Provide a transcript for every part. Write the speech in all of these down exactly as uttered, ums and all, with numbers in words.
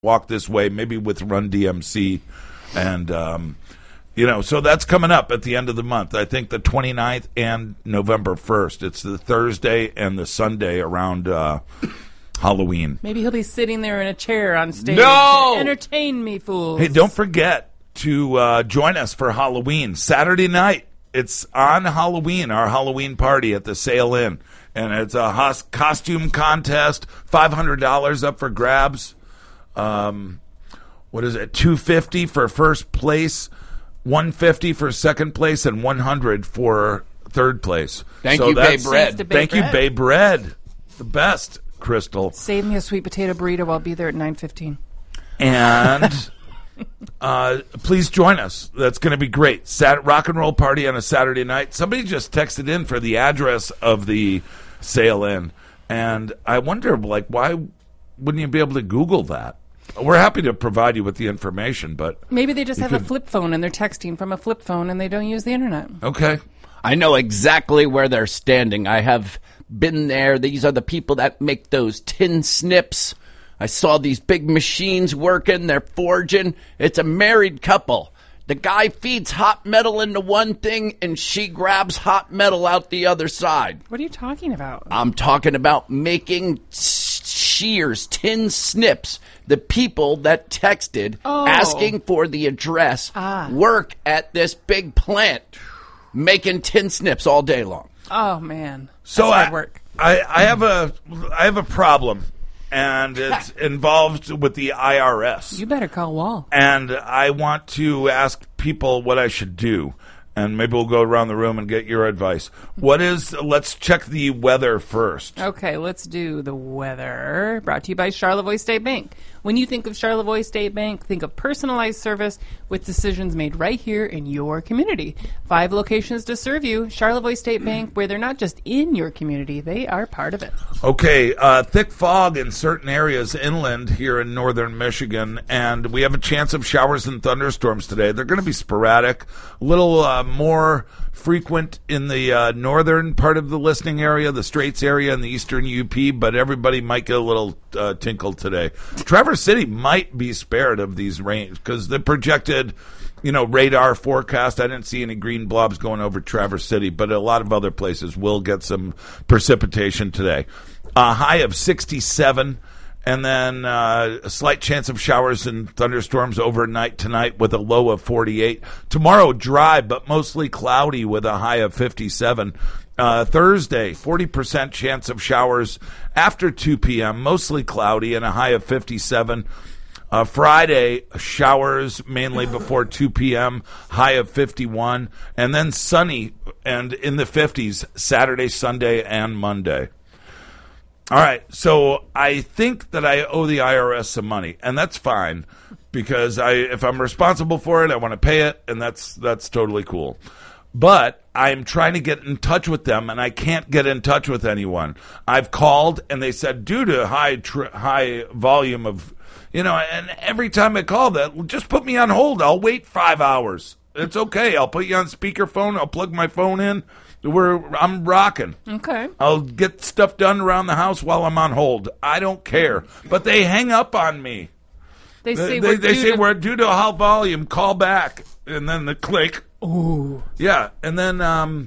Walk This Way, maybe with Run D M C. And, um, you know, so that's coming up at the end of the month. I think the twenty-ninth and November first. It's the Thursday and the Sunday around uh, Halloween. Maybe he'll be sitting there in a chair on stage. No! To entertain me, fools. Hey, don't forget to uh, join us for Halloween. Saturday night. It's on Halloween, our Halloween party at the Sail Inn. And it's a hos- costume contest, five hundred dollars up for grabs. Um, what is it? two hundred fifty dollars for first place, one hundred fifty dollars for second place, and one hundred dollars for third place. Thank so you, Babe Red. Babe Thank you, Red. Babe Red. The best, Crystal. Save me a sweet potato burrito. I'll be there at nine fifteen. And uh, please join us. That's going to be great. Sat- rock and roll party on a Saturday night. Somebody just texted in for the address of the Sail Inn, and I wonder, like, why wouldn't you be able to Google that? We're happy to provide you with the information, but Maybe they just you have could- a flip phone and they're texting from a flip phone and they don't use the internet. Okay. I know exactly where they're standing. I have been there. These are the people that make those tin snips. I saw these big machines working. They're forging. It's a married couple. The guy feeds hot metal into one thing, and she grabs hot metal out the other side. What are you talking about? I'm talking about making shears, tin snips. The people that texted Oh. asking for the address Ah. work at this big plant making tin snips all day long. Oh, man. So That's hard I, work. I, I have a I have a problem, and it's involved with the I R S. You better call Wall. And I want to ask people what I should do. And maybe we'll go around the room and get your advice. What is, let's check the weather first. Okay, let's do the weather. Brought to you by Charlevoix State Bank. When you think of Charlevoix State Bank, think of personalized service with decisions made right here in your community. Five locations to serve you. Charlevoix State Bank, where they're not just in your community, they are part of it. Okay, uh, thick fog in certain areas inland here in northern Michigan, and we have a chance of showers and thunderstorms today. They're going to be sporadic, a little uh, more frequent in the uh, northern part of the listening area, the Straits area, and the eastern U P, but everybody might get a little uh, tinkle today. Traverse City might be spared of these rains because the projected, you know, radar forecast, I didn't see any green blobs going over Traverse City, but a lot of other places will get some precipitation today. A high of sixty-seven, and then uh, a slight chance of showers and thunderstorms overnight tonight with a low of forty-eight. Tomorrow, dry but mostly cloudy with a high of fifty-seven. Uh, Thursday, forty percent chance of showers after two p.m., mostly cloudy and a high of fifty-seven. Uh, Friday, showers mainly before two p.m., high of fifty-one. And then sunny and in the fifties Saturday, Sunday, and Monday. All right, so I think that I owe the I R S some money, and that's fine because I, if I'm responsible for it, I want to pay it, and that's that's totally cool. But I'm trying to get in touch with them, and I can't get in touch with anyone. I've called, and they said due to high tr- high volume of, you know, and every time I call that, just put me on hold. I'll wait five hours. It's okay. I'll put you on speakerphone. I'll plug my phone in. We're I'm rocking. Okay. I'll get stuff done around the house while I'm on hold. I don't care. But they hang up on me. They say They, we're they due say to- we're due to high volume. Call back, and then the click. Ooh. Yeah, and then um,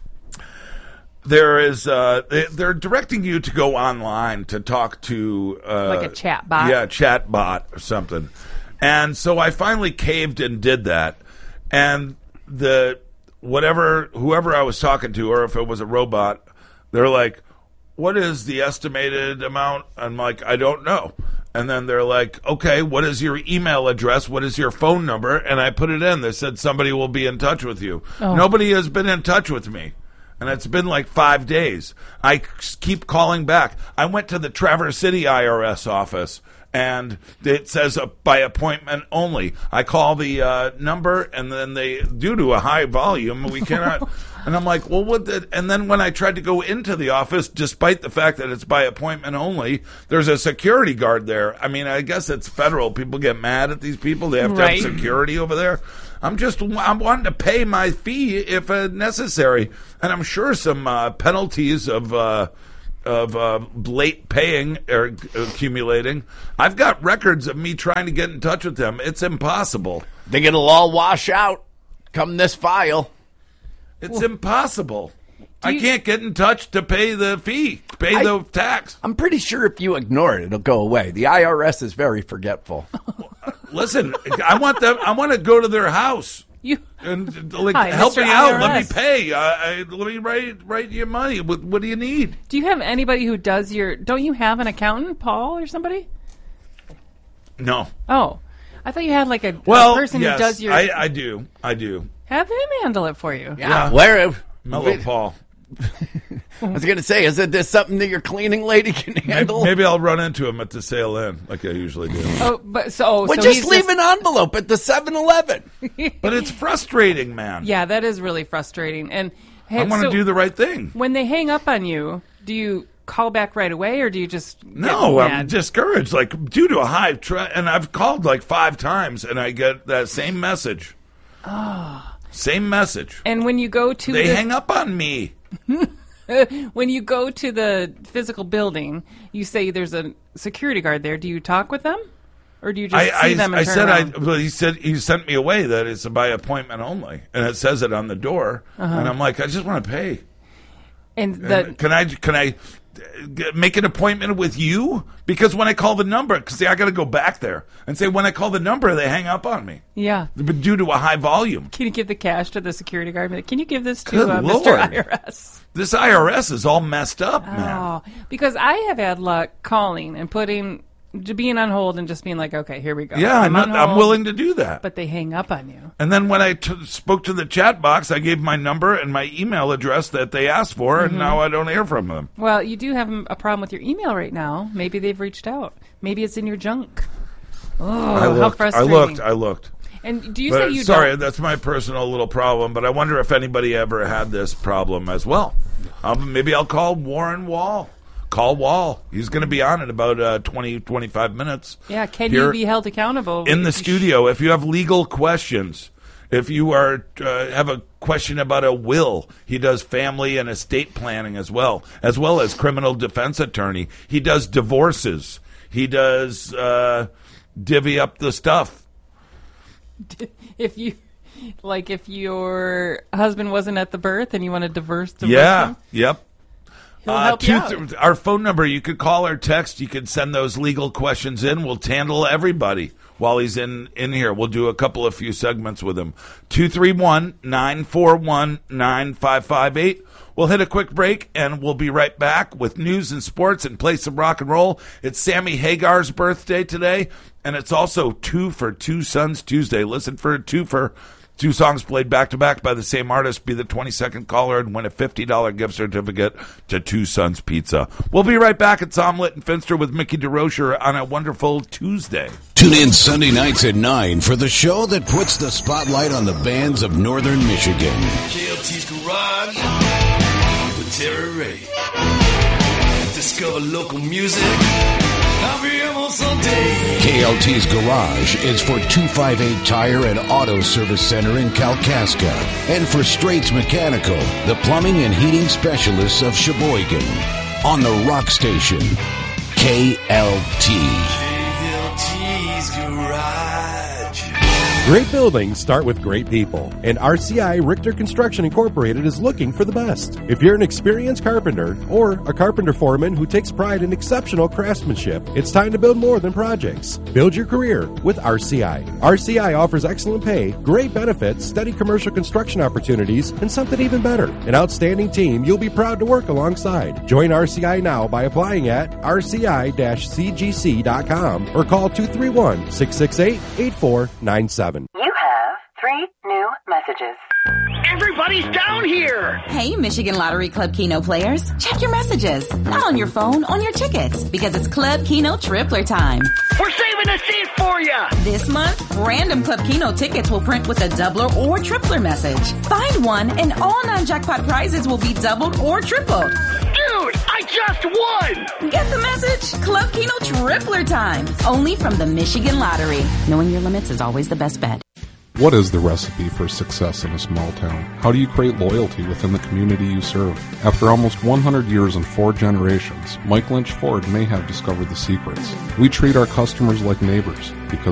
there is uh, they, they're directing you to go online to talk to uh, Like a chat bot? Yeah, chat bot or something. And so I finally caved and did that. And the whatever whoever I was talking to, or if it was a robot, they're like, "What is the estimated amount?" I'm like, "I don't know." And then they're like, "Okay, what is your email address? What is your phone number?" And I put it in. They said somebody will be in touch with you. Oh. Nobody has been in touch with me. And it's been like five days. I keep calling back. I went to the Traverse City I R S office, and it says uh, by appointment only. I call the uh, number, and then they, due to a high volume, we cannot. And I'm like, well, what the? And then when I tried to go into the office, despite the fact that it's by appointment only, there's a security guard there. I mean, I guess it's federal. People get mad at these people. They have to Right. have security over there. I'm just, I'm wanting to pay my fee if uh, necessary. And I'm sure some uh, penalties of, uh, of uh, late paying or accumulating. I've got records of me trying to get in touch with them. It's impossible. I think it'll all wash out come this file. It's well, impossible. you, I can't get in touch to pay the fee, pay I, the tax. I'm pretty sure if you ignore it, it'll go away. The I R S is very forgetful. Listen, I want them. I want to go to their house. You and like Hi, help Mister me out. I R S. Let me pay. Uh, I, let me write write you money. What, what do you need? Do you have anybody who does your? Don't you have an accountant, Paul, or somebody? No. Oh, I thought you had like a, well, a person yes, who does your. I, I do. I do. Have him handle it for you. Yeah. Yeah. Where? Hello, Paul. I was going to say, is it this something that your cleaning lady can handle? Maybe, maybe I'll run into him at the sail in, like I usually do. Oh, but so, oh, well, so just he's leave an envelope at the seven eleven. But it's frustrating, man. Yeah, that is really frustrating. And hey, I want to so do the right thing. when they hang up on you, do you call back right away, or do you just No, get I'm mad? discouraged. Like due to a high, tra- and I've called like five times, and I get that same message. Oh. Same message. And when you go to They the, hang up on me. when you go to the physical building, you say there's a security guard there. Do you talk with them, or do you just I, see I, them and I turn said around? I. Well, he said he sent me away that it's by appointment only, and it says it on the door. Uh-huh. And I'm like, I just want to pay. and the And can I? Can I? Make an appointment with you? Because when I call the number, because see, I got to go back there and say when I call the number, they hang up on me. yeah. But due to a high volume. Can you give the cash to the security guard? Be like, can you give this to Good uh, Mister Lord. I R S? This I R S is all messed up, man. Oh, because I have had luck calling and putting, to being on hold and just being like, okay, here we go. Yeah, I'm, on not, I'm hold, willing to do that. But they hang up on you. And then when I t- spoke to the chat box, I gave my number and my email address that they asked for, Mm-hmm. and now I don't hear from them. Well, you do have a problem with your email right now. Maybe they've reached out. Maybe it's in your junk. Oh, I looked, how I frustrating. looked. I looked. And do you But, say you sorry, don't? that's my personal little problem, but I wonder if anybody ever had this problem as well. Um, maybe I'll call Warren Wall. Call Wall. He's going to be on in about uh, twenty, twenty-five minutes. Yeah, can Here you be held accountable? in the if you sh- studio, if you have legal questions, if you are uh, have a question about a will, he does family and estate planning as well, as well as criminal defense attorney. He does divorces. He does uh, divvy up the stuff. If you, like, if your husband wasn't at the birth and you want to divorce, divorce Yeah. him, Yep. he'll Uh, help two you out. th- our phone number, you could call or text. You could send those legal questions in. We'll handle everybody while he's in, in here. We'll do a couple of few segments with him. two three one, nine four one, nine five five eight. We'll hit a quick break, and we'll be right back with news and sports and play some rock and roll. It's Sammy Hagar's birthday today, and it's also Two for Two Sons Tuesday. Listen for a two for Two songs played back-to-back by the same artist. Be the twenty-second caller and win a fifty dollars gift certificate to Two Sons Pizza. We'll be right back at Somlet and Finster with Mickey DeRocher on a wonderful Tuesday. Tune in Sunday nights at nine for the show that puts the spotlight on the bands of Northern Michigan. K L T's Garage with Terry Ray. Discover local music every almost Sunday. K L T's Garage is for two fifty-eight Tire and Auto Service Center in Kalkaska. And for Straits Mechanical, the plumbing and heating specialists of Sheboygan. On the rock station, K L T. K L T's Garage. Great buildings start with great people, and R C I Richter Construction Incorporated is looking for the best. If you're an experienced carpenter or a carpenter foreman who takes pride in exceptional craftsmanship, it's time to build more than projects. Build your career with R C I. R C I offers excellent pay, great benefits, steady commercial construction opportunities, and something even better, an outstanding team you'll be proud to work alongside. Join R C I now by applying at r c i dash c g c dot com or call two three one, six six eight, eight four nine seven. You have three new messages. Everybody's down here! Hey, Michigan Lottery Club Keno players. Check your messages. Not on your phone, on your tickets. Because it's Club Keno Tripler time. We're saving a seat for you! This month, random Club Keno tickets will print with a doubler or tripler message. Find one and all non-jackpot prizes will be doubled or tripled. Dude, I just won! Get the message? Club Keno Tripler time. Only from the Michigan Lottery. Knowing your limits is always the best bet. What is the recipe for success in a small town? How do you create loyalty within the community you serve? After almost one hundred years and four generations, Mike Lynch Ford may have discovered the secrets. We treat our customers like neighbors because